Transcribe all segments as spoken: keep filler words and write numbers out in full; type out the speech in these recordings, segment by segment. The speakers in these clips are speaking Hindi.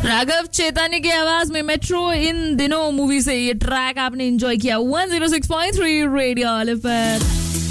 राघव चेतानी की आवाज में मेट्रो इन दिनों मूवी से ये ट्रैक आपने एंजॉय किया one zero six point three radio पर।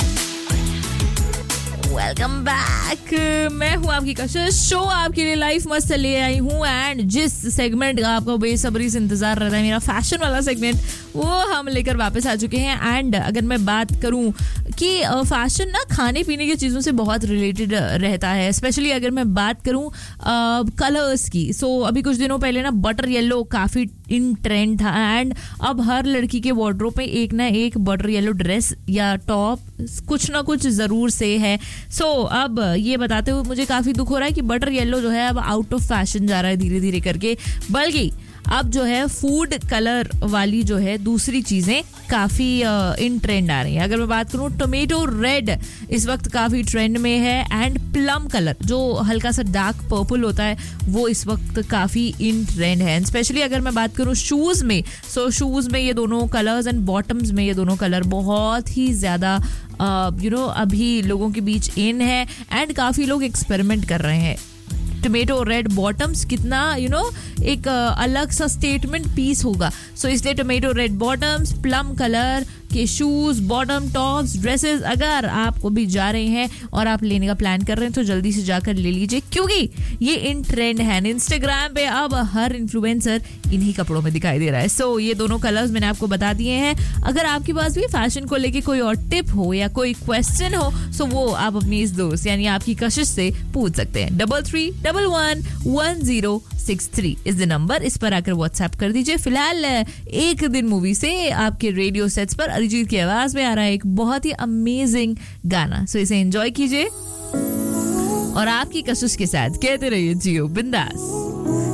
वेलकम बैक, मैं हूँ आपकी कशिश। शो आपके लिए लाइफ मस्त ले आई हूँ एंड जिस सेगमेंट का आपको बेसब्री से इंतजार रहता है, मेरा फैशन वाला सेगमेंट, वो हम लेकर वापस आ चुके हैं। एंड अगर मैं बात करूँ कि फैशन ना खाने पीने की चीज़ों से बहुत रिलेटेड रहता है, स्पेशली अगर मैं बात करूँ कलर्स की। सो so, अभी कुछ दिनों पहले ना बटर येलो काफ़ी इन ट्रेंड था एंड अब हर लड़की के वार्डरोब में एक ना एक बटर येलो ड्रेस या टॉप कुछ ना कुछ ज़रूर से है। सो so, अब ये बताते हुए मुझे काफ़ी दुख हो रहा है कि बटर येलो जो है अब आउट ऑफ फैशन जा रहा है धीरे धीरे करके, बल्कि अब जो है फूड कलर वाली जो है दूसरी चीज़ें काफ़ी इन ट्रेंड आ रही हैं। अगर मैं बात करूँ टोमेटो रेड इस वक्त काफ़ी ट्रेंड में है एंड प्लम कलर जो हल्का सा डार्क पर्पल होता है वो इस वक्त काफ़ी इन ट्रेंड है। स्पेशली अगर मैं बात करूँ शूज़ में, सो शूज़ में ये दोनों कलर्स एंड बॉटम्स में ये दोनों कलर बहुत ही ज़्यादा यू नो अभी लोगों के बीच इन है एंड काफ़ी लोग एक्सपेरिमेंट कर रहे हैं। टोमेटो रेड बॉटम्स कितना यू नो एक अलग सा स्टेटमेंट पीस होगा। सो so, इसलिए tomato red bottoms, plum colour के शूज, बॉटम टॉप्स, ड्रेसेस अगर आप को भी जा रहे हैं और आप लेने का प्लान कर रहे हैं तो जल्दी से जाकर ले लीजिए, क्योंकि ये इन ट्रेंड है। इंस्टाग्राम पे अब हर इन्फ्लुएंसर इन्हीं कपड़ों में दिखाई दे रहा है। सो so, ये दोनों कलर्स मैंने आपको बता दिए हैं। अगर आपके पास भी फैशन को लेके कोई और टिप हो या कोई क्वेश्चन हो सो वो आप अपनी इस दोस्त यानी आपकी कशिश से पूछ सकते हैं। Double three double one one zero six three is the number, इस पर आकर व्हाट्सएप कर दीजिए। फिलहाल एक दिन मूवी से आपके रेडियो सेट्स पर अरिजीत की आवाज में आ रहा है एक बहुत ही अमेजिंग गाना। सो इसे एंजॉय कीजिए और आपकी कशिश के साथ कहते रहिए जियो बिंदास।